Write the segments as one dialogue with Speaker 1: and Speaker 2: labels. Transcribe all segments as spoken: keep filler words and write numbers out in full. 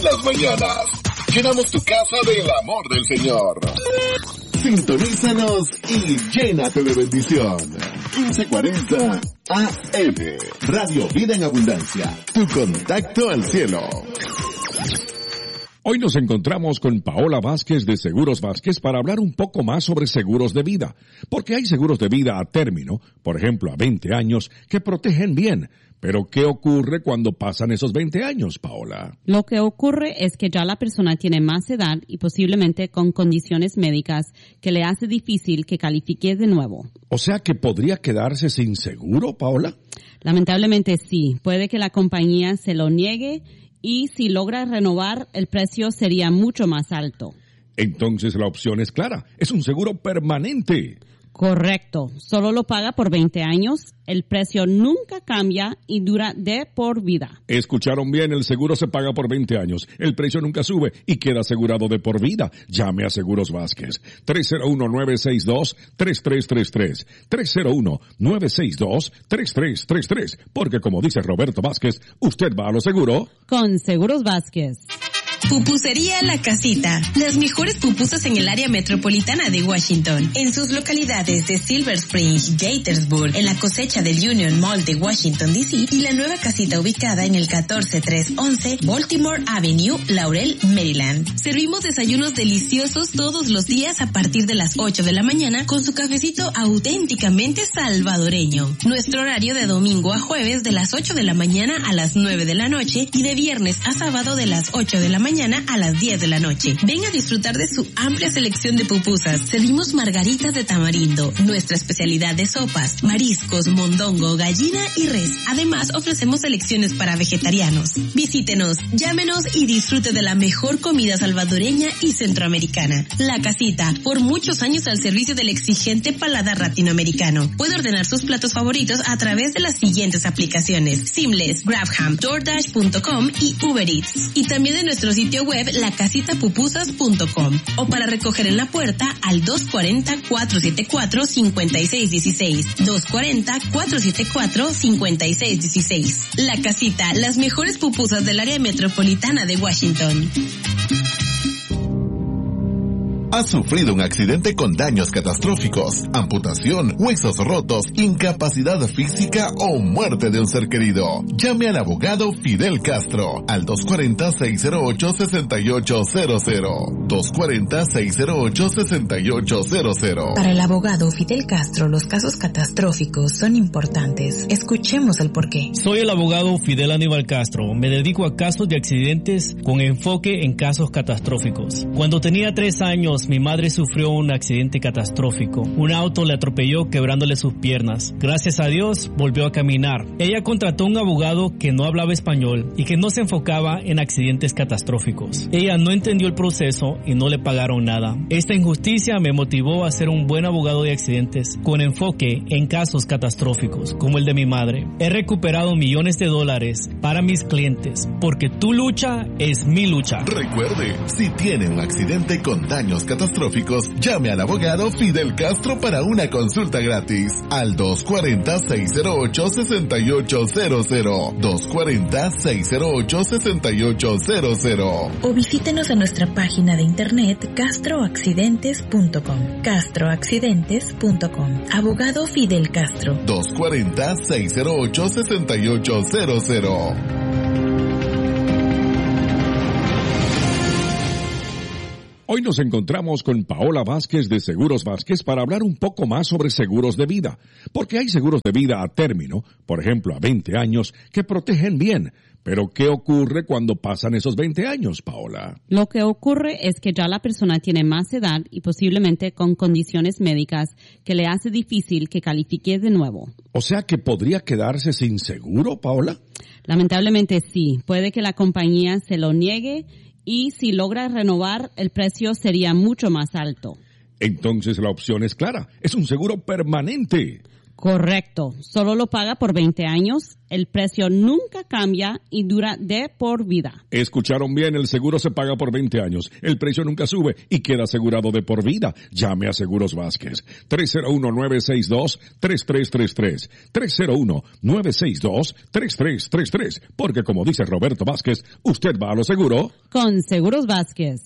Speaker 1: las mañanas llenamos tu casa del amor del Señor. Sintonízanos y llénate de bendición. quince cuarenta A M, Radio Vida en Abundancia, tu contacto al cielo.
Speaker 2: Hoy nos encontramos con Paola Vázquez de Seguros Vázquez para hablar un poco más sobre seguros de vida. Porque hay seguros de vida a término, por ejemplo a veinte años, que protegen bien. Pero ¿qué ocurre cuando pasan esos veinte años, Paola?
Speaker 3: Lo que ocurre es que ya la persona tiene más edad y posiblemente con condiciones médicas que le hace difícil que califique de nuevo.
Speaker 2: O sea que podría quedarse sin seguro, Paola.
Speaker 3: Lamentablemente sí. Puede que la compañía se lo niegue y si logra renovar, el precio sería mucho más alto.
Speaker 2: Entonces la opción es clara. Es un seguro permanente.
Speaker 3: Correcto. Solo lo paga por veinte años. El precio nunca cambia y dura de por vida.
Speaker 2: Escucharon bien, el seguro se paga por veinte años. El precio nunca sube y queda asegurado de por vida. Llame a Seguros Vázquez. tres cero uno, nueve seis dos, tres tres tres tres. tres cero uno, nueve seis dos, tres tres tres tres. Porque como dice Roberto Vázquez, usted va a lo seguro
Speaker 3: con Seguros Vázquez.
Speaker 4: Pupusería La Casita. Las mejores pupusas en el área metropolitana de Washington. En sus localidades de Silver Spring, Gaithersburg, en la cosecha del Union Mall de Washington, D C y la nueva casita ubicada en el catorce tres once Baltimore Avenue, Laurel, Maryland. Servimos desayunos deliciosos todos los días a partir de las ocho de la mañana con su cafecito auténticamente salvadoreño. Nuestro horario de domingo a jueves de las ocho de la mañana a las nueve de la noche y de viernes a sábado de las ocho de la mañana a las diez de la noche. Ven a disfrutar de su amplia selección de pupusas. Servimos margaritas de tamarindo, nuestra especialidad de sopas, mariscos, mondongo, gallina y res. Además, ofrecemos selecciones para vegetarianos. Visítenos, llámenos y disfrute de la mejor comida salvadoreña y centroamericana. La Casita, por muchos años al servicio del exigente paladar latinoamericano. Puede ordenar sus platos favoritos a través de las siguientes aplicaciones: Seamless, GrabHam, DoorDash punto com y Uber Eats. Y también de nuestro sitio web la casita pupusas punto com o para recoger en la puerta al dos cuatro cero, cuatro siete cuatro, cinco seis uno seis, dos cuatro cero, cuatro siete cuatro, cinco seis uno seis. La Casita, las mejores pupusas del área metropolitana de Washington.
Speaker 1: ¿Has sufrido un accidente con daños catastróficos, amputación, huesos rotos, incapacidad física o muerte de un ser querido? Llame al abogado Fidel Castro al dos cuatro cero, seis cero ocho, seis ocho cero cero. dos cuatro cero, seis cero ocho, seis ocho cero cero.
Speaker 5: Para el abogado Fidel Castro, los casos catastróficos son importantes. Escuchemos el porqué.
Speaker 6: Soy el abogado Fidel Aníbal Castro. Me dedico a casos de accidentes con enfoque en casos catastróficos. Cuando tenía tres años, mi madre sufrió un accidente catastrófico. Un auto le atropelló quebrándole sus piernas. Gracias a Dios, volvió a caminar. Ella contrató un abogado que no hablaba español y que no se enfocaba en accidentes catastróficos. Ella no entendió el proceso y no le pagaron nada. Esta injusticia me motivó a ser un buen abogado de accidentes con enfoque en casos catastróficos, como el de mi madre. He recuperado millones de dólares para mis clientes, porque tu lucha es mi lucha.
Speaker 1: Recuerde, si tiene un accidente con daños catastróficos, catastróficos, llame al abogado Fidel Castro para una consulta gratis al dos cuatro cero, seis cero ocho, seis ocho cero cero, dos cuatro cero, seis cero ocho, seis ocho cero cero.
Speaker 5: O visítenos a nuestra página de internet castro accidentes punto com. castro accidentes punto com. Abogado Fidel Castro.
Speaker 1: dos cuatro cero, seis cero ocho, seis ocho cero cero.
Speaker 2: Hoy nos encontramos con Paola Vázquez de Seguros Vázquez para hablar un poco más sobre seguros de vida. Porque hay seguros de vida a término, por ejemplo a veinte años, que protegen bien. Pero ¿qué ocurre cuando pasan esos veinte años, Paola?
Speaker 3: Lo que ocurre es que ya la persona tiene más edad y posiblemente con condiciones médicas que le hace difícil que califique de nuevo.
Speaker 2: O sea que podría quedarse sin seguro, Paola.
Speaker 3: Lamentablemente sí. Puede que la compañía se lo niegue y si logra renovar, el precio sería mucho más alto.
Speaker 2: Entonces la opción es clara. Es un seguro permanente.
Speaker 3: Correcto. Solo lo paga por veinte años. El precio nunca cambia y dura de por vida.
Speaker 2: Escucharon bien, el seguro se paga por veinte años. El precio nunca sube y queda asegurado de por vida. Llame a Seguros Vázquez. tres cero uno, nueve seis dos, tres tres tres tres. tres cero uno, nueve seis dos, tres tres tres tres. Porque como dice Roberto Vázquez, usted va a lo seguro
Speaker 3: con Seguros Vázquez.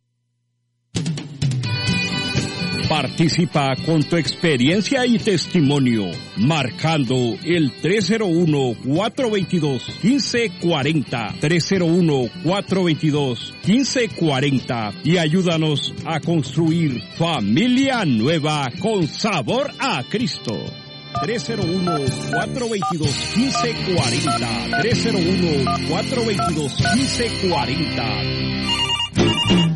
Speaker 7: Participa con tu experiencia y testimonio, marcando el tres cero uno, cuatro dos dos, uno cinco cuatro cero, tres cero uno, cuatro dos dos, uno cinco cuatro cero y ayúdanos a construir familia nueva con sabor a Cristo. tres cero uno, cuatro dos dos, uno cinco cuatro cero, tres cero uno, cuatro dos dos, uno cinco cuatro cero.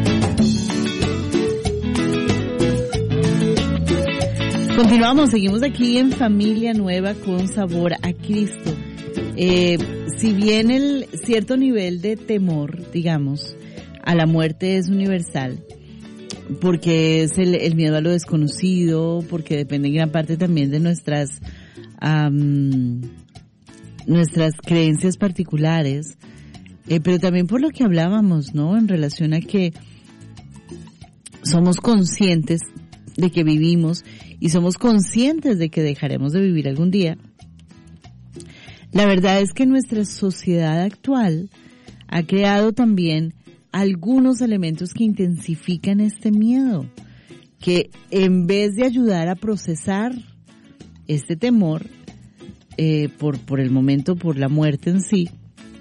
Speaker 8: Continuamos, seguimos aquí en Familia Nueva con sabor a Cristo. Eh, si bien el cierto nivel de temor, digamos, a la muerte es universal, porque es el, el miedo a lo desconocido, porque depende en gran parte también de nuestras um, nuestras creencias particulares, eh, pero también por lo que hablábamos, ¿no? En relación a que somos conscientes de que vivimos y somos conscientes de que dejaremos de vivir algún día. La verdad es que nuestra sociedad actual ha creado también algunos elementos que intensifican este miedo, que en vez de ayudar a procesar este temor, eh, por, por el momento, por la muerte en sí,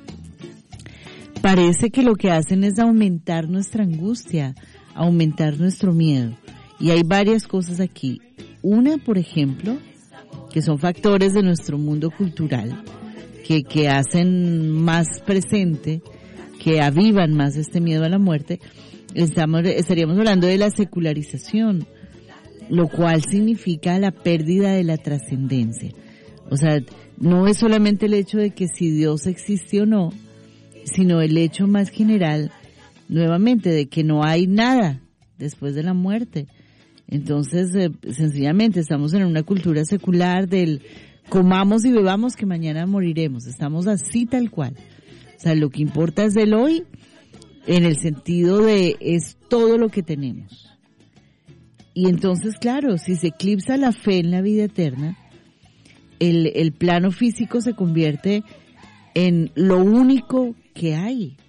Speaker 8: parece que lo que hacen es aumentar nuestra angustia, aumentar nuestro miedo. Y hay varias cosas aquí. Una, por ejemplo, que son factores de nuestro mundo cultural, que, que hacen más presente, que avivan más este miedo a la muerte. Estamos, estaríamos hablando de la secularización, lo cual significa la pérdida de la trascendencia. O sea, no es solamente el hecho de que si Dios existe o no, sino el hecho más general, nuevamente, de que no hay nada después de la muerte. Entonces, eh, sencillamente estamos en una cultura secular del comamos y bebamos que mañana moriremos. Estamos así tal cual. O sea, lo que importa es el hoy, en el sentido de es todo lo que tenemos. Y entonces, claro, si se eclipsa la fe en la vida eterna, el, el plano físico se convierte en lo único que hay.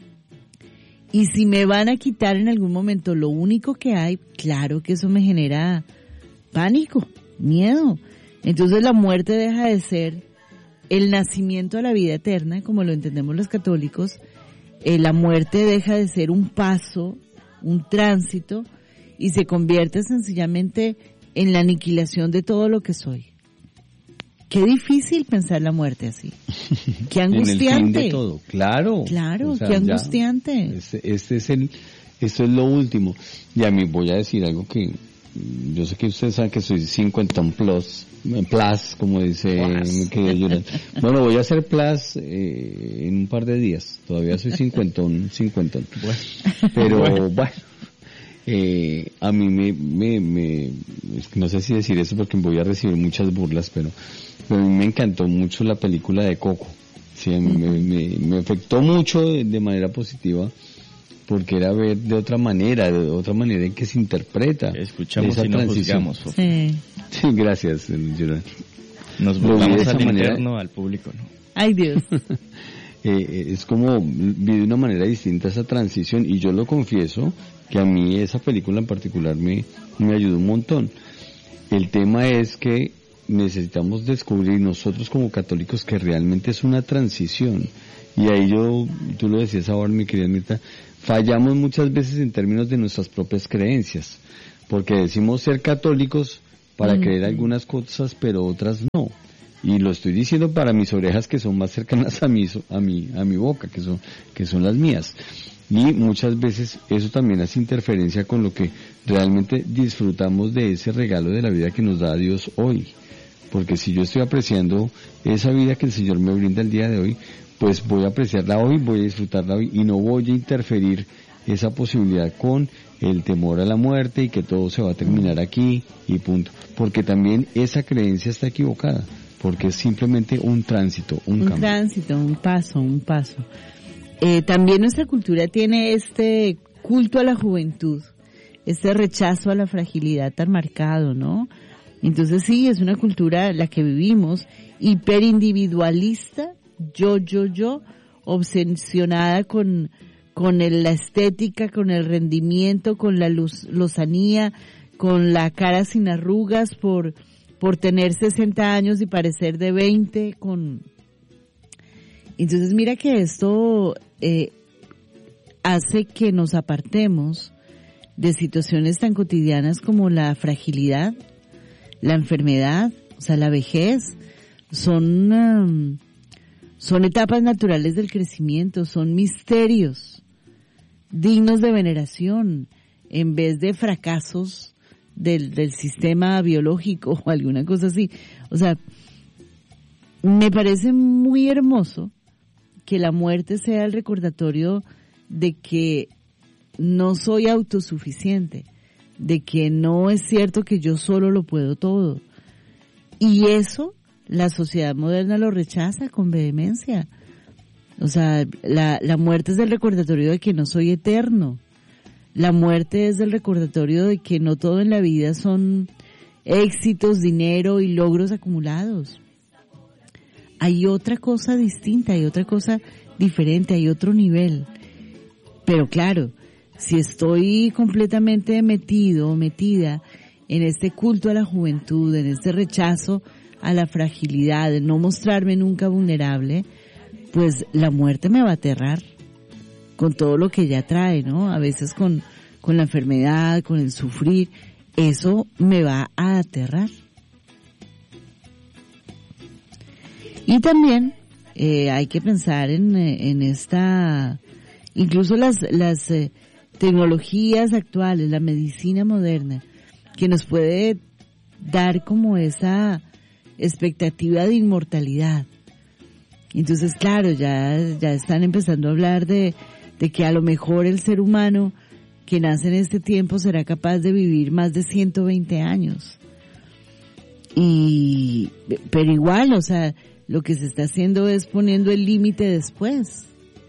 Speaker 8: Y si me van a quitar en algún momento lo único que hay, claro que eso me genera pánico, miedo. Entonces la muerte deja de ser el nacimiento a la vida eterna, como lo entendemos los católicos. Eh, la muerte deja de ser un paso, un tránsito, y se convierte sencillamente en la aniquilación de todo lo que soy. Qué difícil pensar la muerte así. Qué angustiante.
Speaker 9: En el fin de todo, claro.
Speaker 8: Claro, o sea, qué angustiante.
Speaker 9: Este, este es el, esto es lo último. Y a mí voy a decir algo que, yo sé que ustedes saben que soy cincuenta plus, plus, como dice mi querido Jonathan. Bueno, voy a hacer plus eh, en un par de días. Todavía soy cincuentón, cincuentón. Bueno. Pero bueno. bueno. Eh, a mí me, me, me, no sé si decir eso porque voy a recibir muchas burlas, pero, pero a mí me encantó mucho la película de Coco. Sí, a mí me, me, me afectó mucho de, de manera positiva porque era ver de otra manera, de otra manera en que se interpreta.
Speaker 10: Escuchamos
Speaker 9: esa
Speaker 10: y nos
Speaker 9: transición.
Speaker 10: juzgamos.
Speaker 8: Sí.
Speaker 9: Sí, gracias, Jonathan.
Speaker 10: Nos volvamos al interno, al público, ¿no?
Speaker 8: Ay, Dios.
Speaker 9: eh, es como vi de una manera distinta esa transición y yo lo confieso que a mí esa película en particular me, me ayudó un montón. El tema es que necesitamos descubrir nosotros como católicos que realmente es una transición. Y ahí yo, tú lo decías ahora, mi querida Mirta, fallamos muchas veces en términos de nuestras propias creencias. Porque decimos ser católicos para mm. creer algunas cosas, pero otras no. Y lo estoy diciendo para mis orejas que son más cercanas a mi, a mi, a mi boca, que son, que son las mías. Y muchas veces eso también hace interferencia con lo que realmente disfrutamos de ese regalo de la vida que nos da Dios hoy. Porque si yo estoy apreciando esa vida que el Señor me brinda el día de hoy, pues voy a apreciarla hoy, voy a disfrutarla hoy y no voy a interferir esa posibilidad con el temor a la muerte y que todo se va a terminar aquí y punto. Porque también esa creencia está equivocada, porque es simplemente un tránsito, un,
Speaker 8: un
Speaker 9: cambio.
Speaker 8: tránsito, un paso, un paso. Eh, también nuestra cultura tiene este culto a la juventud, este rechazo a la fragilidad tan marcado, ¿no? Entonces sí, es una cultura la que vivimos, hiperindividualista, yo, yo, yo, obsesionada con, con el, la estética, con el rendimiento, con la luz, lozanía, con la cara sin arrugas, por, por tener sesenta años y parecer de veinte, con... Entonces mira que esto eh, hace que nos apartemos de situaciones tan cotidianas como la fragilidad, la enfermedad, o sea, la vejez. Son, um, son etapas naturales del crecimiento, son misterios dignos de veneración, en vez de fracasos del, del sistema biológico o alguna cosa así. O sea, me parece muy hermoso que la muerte sea el recordatorio de que no soy autosuficiente, de que no es cierto que yo solo lo puedo todo. Y eso la sociedad moderna lo rechaza con vehemencia. O sea, la, la muerte es el recordatorio de que no soy eterno. La muerte es el recordatorio de que no todo en la vida son éxitos, dinero y logros acumulados. Hay otra cosa distinta, hay otra cosa diferente, hay otro nivel. Pero claro, si estoy completamente metido o metida en este culto a la juventud, en este rechazo a la fragilidad, de no mostrarme nunca vulnerable, pues la muerte me va a aterrar con todo lo que ella trae, ¿no? A veces con, con la enfermedad, con el sufrir, eso me va a aterrar. Y también eh, hay que pensar en, en esta, incluso las, las eh, tecnologías actuales, la medicina moderna, que nos puede dar como esa expectativa de inmortalidad. Entonces, claro, ya, ya están empezando a hablar de, de que a lo mejor el ser humano que nace en este tiempo será capaz de vivir más de ciento veinte años. Y, pero igual, o sea, lo que se está haciendo es poniendo el límite después.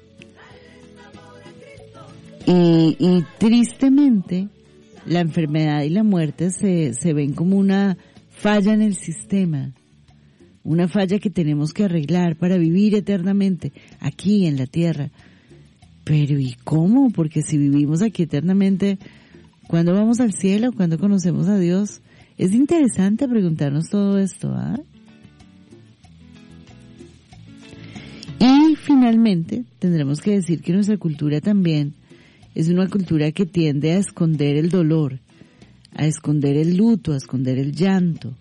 Speaker 8: Y, y tristemente, la enfermedad y la muerte se, se ven como una falla en el sistema, una falla que tenemos que arreglar para vivir eternamente aquí en la tierra. Pero ¿y cómo? Porque si vivimos aquí eternamente, ¿cuándo vamos al cielo? ¿Cuándo conocemos a Dios? Es interesante preguntarnos todo esto, ¿ah? Y finalmente tendremos que decir que nuestra cultura también es una cultura que tiende a esconder el dolor, a esconder el luto, a esconder el llanto.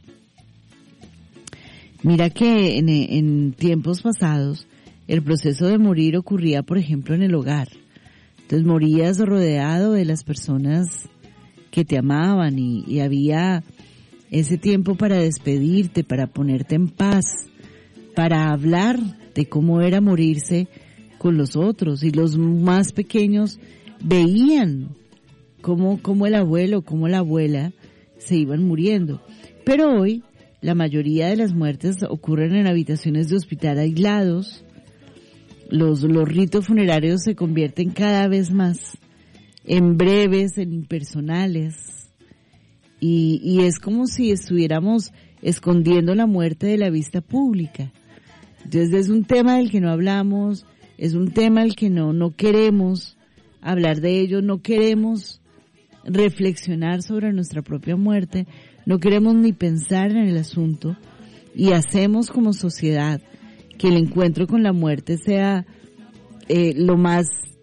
Speaker 8: Mira que en, en tiempos pasados el proceso de morir ocurría, por ejemplo, en el hogar. Entonces morías rodeado de las personas que te amaban y, y había ese tiempo para despedirte, para ponerte en paz, para hablar de cómo era morirse con los otros. Y los más pequeños veían cómo, cómo el abuelo, cómo la abuela se iban muriendo. Pero hoy la mayoría de las muertes ocurren en habitaciones de hospital aislados. Los, los ritos funerarios se convierten cada vez más en breves, en impersonales. Y, y es como si estuviéramos escondiendo la muerte de la vista pública. Entonces es un tema del que no hablamos, es un tema del que no, no queremos hablar de ello, no queremos reflexionar sobre nuestra propia muerte, no queremos ni pensar en el asunto, y hacemos como sociedad que el encuentro con la muerte sea eh, lo más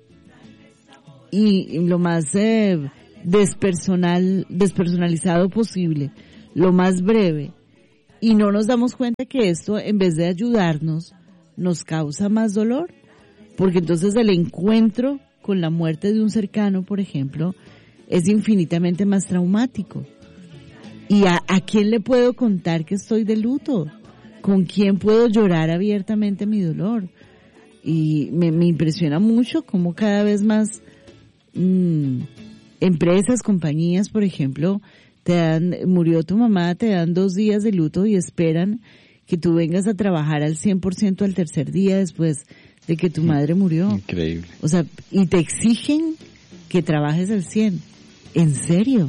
Speaker 8: y, y lo más eh, despersonal, despersonalizado posible, lo más breve, y no nos damos cuenta que esto, en vez de ayudarnos, nos causa más dolor, porque entonces el encuentro con la muerte de un cercano, por ejemplo, es infinitamente más traumático. ¿Y a, a quién le puedo contar que estoy de luto? ¿Con quién puedo llorar abiertamente mi dolor? Y me, me impresiona mucho cómo cada vez más mmm, empresas, compañías, por ejemplo, te dan, murió tu mamá, te dan dos días de luto y esperan que tú vengas a trabajar al cien por ciento al tercer día después de que tu madre murió.
Speaker 9: Increíble.
Speaker 8: O sea, y te exigen que trabajes al cien. ¿En serio?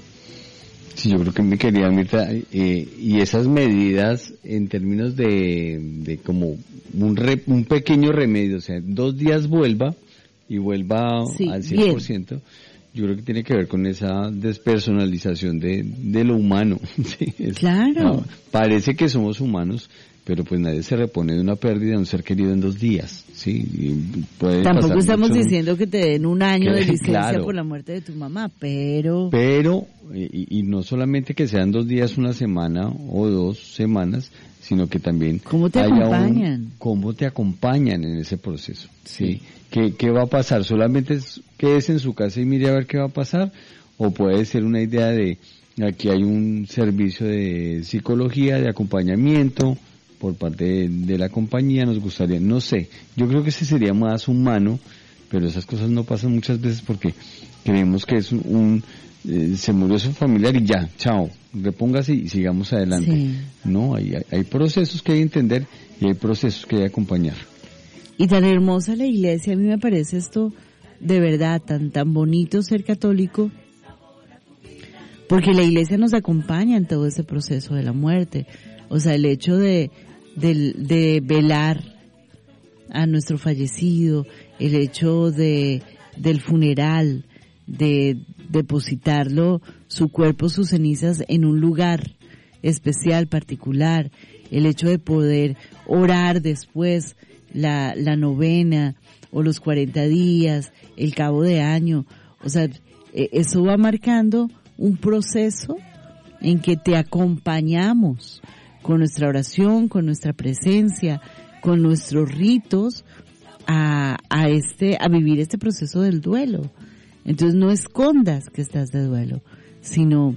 Speaker 9: Sí, yo creo que mi querida Mirta, eh, y esas medidas en términos de, de como un, re, un pequeño remedio, o sea, dos días vuelva y vuelva sí, al cien por ciento, bien. Yo creo que tiene que ver con esa despersonalización de, de lo humano. Sí, es,
Speaker 8: claro.
Speaker 9: No, parece que somos humanos, pero pues nadie se repone de una pérdida de un ser querido en dos días, ¿sí? Y puede
Speaker 8: Tampoco estamos
Speaker 9: mucho,
Speaker 8: diciendo que te den un año
Speaker 9: que,
Speaker 8: de licencia
Speaker 9: claro,
Speaker 8: por la muerte de tu mamá, pero...
Speaker 9: Pero, y, y no solamente que sean dos días, una semana o dos semanas, sino que también...
Speaker 8: ¿Cómo te
Speaker 9: haya
Speaker 8: acompañan?
Speaker 9: Un, ¿Cómo te acompañan en ese proceso? ¿Sí? sí. ¿Qué, ¿Qué va a pasar? ¿Solamente es, quédese en su casa y mire a ver qué va a pasar? ¿O puede ser una idea de, aquí hay un servicio de psicología, de acompañamiento por parte de, de la compañía, nos gustaría, no sé, yo creo que ese sería más humano, pero esas cosas no pasan muchas veces porque creemos que es un, un eh, se murió su familiar y ya, chao, repóngase y sigamos adelante.
Speaker 8: Sí.
Speaker 9: No, hay, hay procesos que hay que entender y hay procesos que hay que acompañar.
Speaker 8: Y tan hermosa la iglesia, a mí me parece esto de verdad tan tan bonito ser católico, porque la iglesia nos acompaña en todo ese proceso de la muerte. O sea, el hecho de, de, de velar a nuestro fallecido, el hecho de del funeral, de depositarlo, su cuerpo, sus cenizas en un lugar especial, particular, el hecho de poder orar después, la, la novena o los cuarenta días, el cabo de año, o sea, eso va marcando un proceso en que te acompañamos con nuestra oración, con nuestra presencia, con nuestros ritos a, a este, a vivir este proceso del duelo. Entonces no escondas que estás de duelo, sino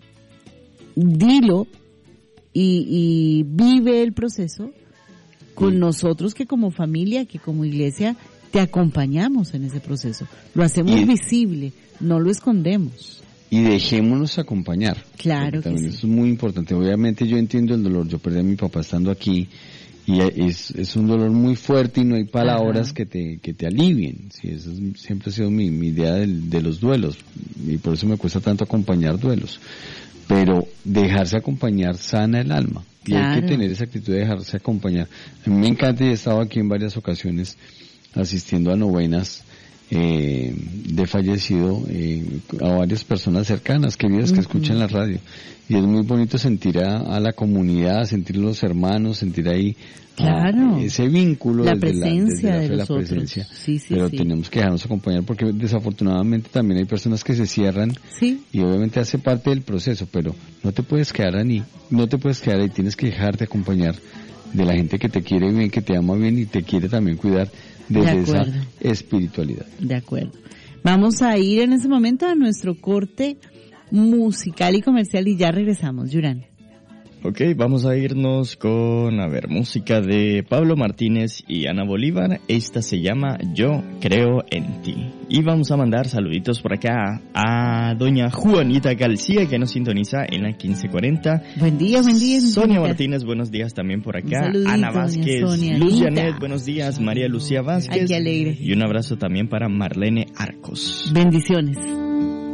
Speaker 8: dilo y, y vive el proceso con nosotros que como familia, que como iglesia te acompañamos en ese proceso. Lo hacemos y, visible, no lo escondemos.
Speaker 9: Y dejémonos acompañar.
Speaker 8: Claro que
Speaker 9: también
Speaker 8: sí.
Speaker 9: Eso es muy importante. Obviamente yo entiendo el dolor. Yo perdí a mi papá estando aquí y es, es un dolor muy fuerte y no hay palabras Ajá. que te que te alivien. Sí, eso es, siempre ha sido mi, mi idea de, de los duelos y por eso me cuesta tanto acompañar duelos. Pero dejarse acompañar sana el alma. Y claro. Hay que tener esa actitud de dejarse acompañar. A mí me encanta y he estado aquí en varias ocasiones asistiendo a novenas eh, de fallecido eh, a varias personas cercanas, queridas, uh-huh. que escuchan la radio. Y es muy bonito sentir a, a la comunidad, sentir a los hermanos, sentir ahí
Speaker 8: claro.
Speaker 9: a, ese vínculo
Speaker 8: la
Speaker 9: desde
Speaker 8: presencia
Speaker 9: la, desde
Speaker 8: de
Speaker 9: la,
Speaker 8: los
Speaker 9: la
Speaker 8: otros.
Speaker 9: presencia.
Speaker 8: Sí, sí,
Speaker 9: Pero
Speaker 8: sí.
Speaker 9: tenemos que dejarnos acompañar porque desafortunadamente también hay personas que se cierran
Speaker 8: sí.
Speaker 9: y obviamente hace parte del proceso, pero no te puedes quedar ahí, no te puedes quedar ahí, tienes que dejarte acompañar de la gente que te quiere bien, que te ama bien y te quiere también cuidar desde
Speaker 8: de
Speaker 9: esa espiritualidad.
Speaker 8: De acuerdo. Vamos a ir en ese momento a nuestro corte musical y comercial y ya regresamos, Yurán.
Speaker 10: Ok, vamos a irnos con, a ver, música de Pablo Martínez y Ana Bolívar. Esta se llama Yo Creo en Ti. Y vamos a mandar saluditos por acá a doña Juanita García, que nos sintoniza en la quince cuarenta.
Speaker 8: Buen día, buen día.
Speaker 10: Sonia Martínez, buenos días también por acá. Ana Vázquez,
Speaker 8: Sonia,
Speaker 10: Luz Janet, buenos días. María Lucía Vázquez.
Speaker 8: Ay, qué alegre.
Speaker 10: Y un abrazo también para Marlene Arcos.
Speaker 8: Bendiciones.